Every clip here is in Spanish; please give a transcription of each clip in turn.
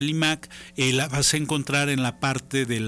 IMAC, la vas a encontrar en la parte de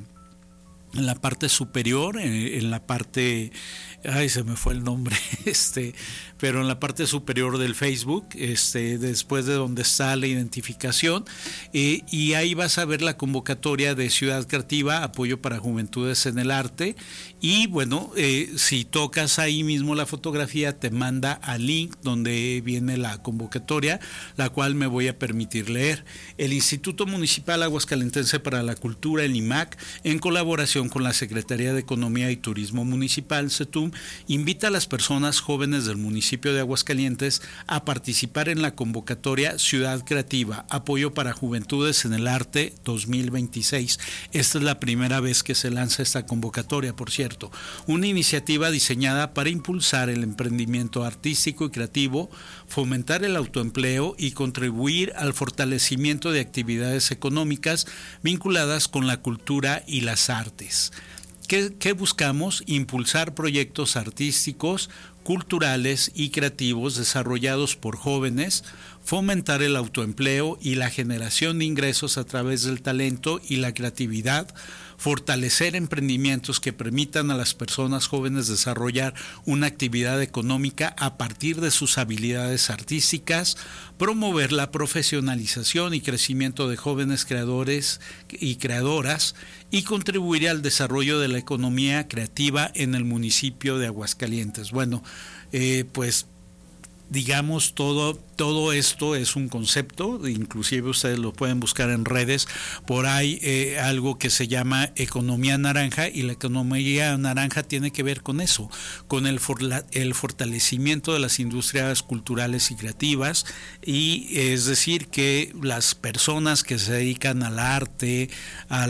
en la parte superior, en la parte, ay, se me fue el nombre, pero en la parte superior del Facebook, después de donde está la identificación, y ahí vas a ver la convocatoria de Ciudad Creativa, apoyo para juventudes en el arte, y bueno, si tocas ahí mismo la fotografía, te manda al link donde viene la convocatoria, la cual me voy a permitir leer. El Instituto Municipal Aguascalentense para la Cultura, el IMAC, en colaboración con la Secretaría de Economía y Turismo Municipal, CETUM, invita a las personas jóvenes del municipio de Aguascalientes a participar en la convocatoria Ciudad Creativa, apoyo para juventudes en el arte 2026. Esta es la primera vez que se lanza esta convocatoria, por cierto. Una iniciativa diseñada para impulsar el emprendimiento artístico y creativo, fomentar el autoempleo y contribuir al fortalecimiento de actividades económicas vinculadas con la cultura y las artes. ¿Qué buscamos? Impulsar proyectos artísticos, culturales y creativos desarrollados por jóvenes, fomentar el autoempleo y la generación de ingresos a través del talento y la creatividad, fortalecer emprendimientos que permitan a las personas jóvenes desarrollar una actividad económica a partir de sus habilidades artísticas, promover la profesionalización y crecimiento de jóvenes creadores y creadoras y contribuir al desarrollo de la economía creativa en el municipio de Aguascalientes. Bueno, pues digamos, todo esto es un concepto, inclusive ustedes lo pueden buscar en redes, por ahí algo que se llama economía naranja, y la economía naranja tiene que ver con eso, con el fortalecimiento de las industrias culturales y creativas, y es decir, que las personas que se dedican al arte, a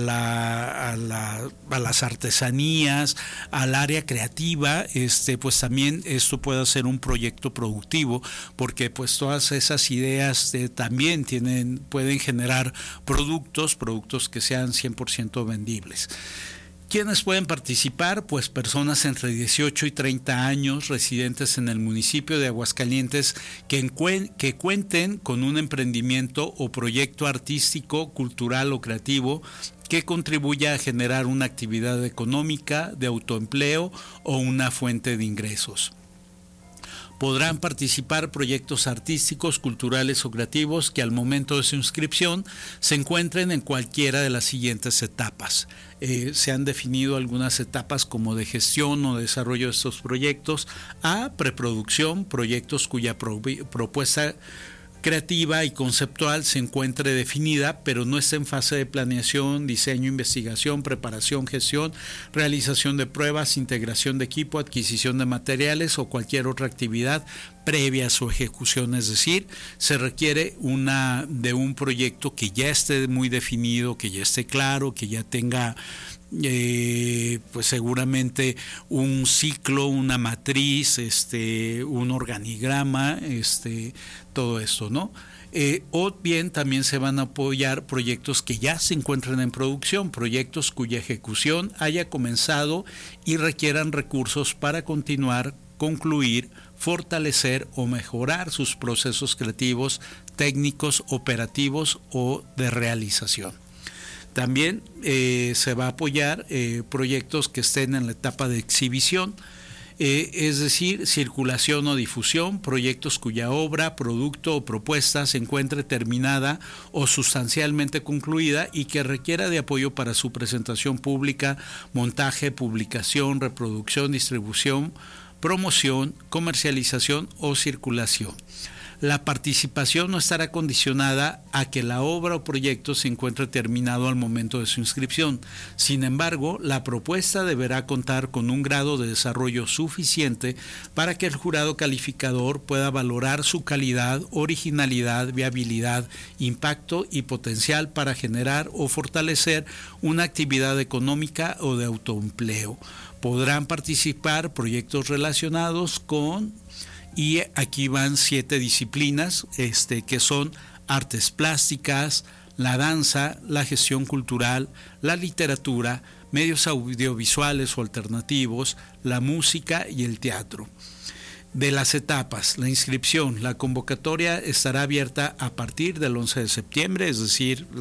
las artesanías, al área creativa, pues también esto puede ser un proyecto productivo, porque pues todas esas ideas también pueden generar productos que sean 100% vendibles. ¿Quiénes pueden participar? Pues personas entre 18 y 30 años, residentes en el municipio de Aguascalientes, que cuenten con un emprendimiento o proyecto artístico, cultural o creativo que contribuya a generar una actividad económica, de autoempleo o una fuente de ingresos. Podrán participar proyectos artísticos, culturales o creativos que al momento de su inscripción se encuentren en cualquiera de las siguientes etapas. Se han definido algunas etapas como de gestión o desarrollo de estos proyectos. A, preproducción, proyectos cuya propuesta creativa y conceptual se encuentre definida, pero no está en fase de planeación, diseño, investigación, preparación, gestión, realización de pruebas, integración de equipo, adquisición de materiales o cualquier otra actividad previa a su ejecución. Es decir, se requiere de un proyecto que ya esté muy definido, que ya esté claro, que ya tenga pues seguramente un ciclo, una matriz, un organigrama, todo esto, ¿no? O bien también se van a apoyar proyectos que ya se encuentran en producción, proyectos cuya ejecución haya comenzado y requieran recursos para continuar, concluir, fortalecer o mejorar sus procesos creativos, técnicos, operativos o de realización. También se va a apoyar proyectos que estén en la etapa de exhibición, es decir, circulación o difusión, proyectos cuya obra, producto o propuesta se encuentre terminada o sustancialmente concluida y que requiera de apoyo para su presentación pública, montaje, publicación, reproducción, distribución, promoción, comercialización o circulación. La participación no estará condicionada a que la obra o proyecto se encuentre terminado al momento de su inscripción. Sin embargo, la propuesta deberá contar con un grado de desarrollo suficiente para que el jurado calificador pueda valorar su calidad, originalidad, viabilidad, impacto y potencial para generar o fortalecer una actividad económica o de autoempleo. Podrán participar proyectos relacionados con... Y aquí van 7 disciplinas que son artes plásticas, la danza, la gestión cultural, la literatura, medios audiovisuales o alternativos, la música y el teatro. de las etapas, la inscripción, la convocatoria estará abierta a partir del 11 de septiembre, es decir,